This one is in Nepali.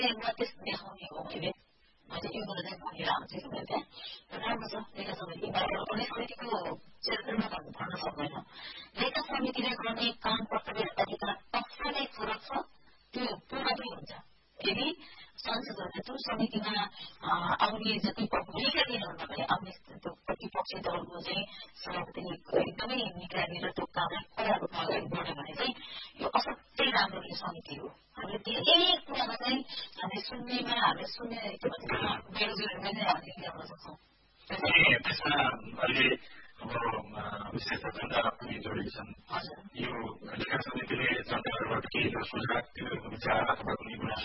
मध्येस देखाउने हो मैले यो कुरा चाहिँ भनेर आउँछु त्यहाँ राम्रो छ नेता समिति कुनै समितिको चरित्रमा भन्न सक्दैन नेता समितिले गर्ने काम कर्तव्य अधिकार पक्षले फरक छ त्यो पूर्णमै हुन्छ यदि सांसदहरूले त्यो समितिमा आउने जति भोलिका दिनहरूमा पनि आउने प्रतिपक्षी दलको चाहिँ सभापतिले एकदमै निगरानी र त्यो कामलाई कडा रूपमा अगाडि बढ्यो भने चाहिँ यो असाध्यै राम्रो यो समिति हो हामीले धेरै कुरामा चाहिँ हामीले सुन्नेमा हामीले सुन्ने के भन्छ बेरोजगारीमा नै हामीले ल्याउन सक्छौँ त्यसमा अहिले विशेष जनता पनि जोडिएका छन् यो लेखा समितिले जनताबाट केही सुझाव विचार अथवा कुनै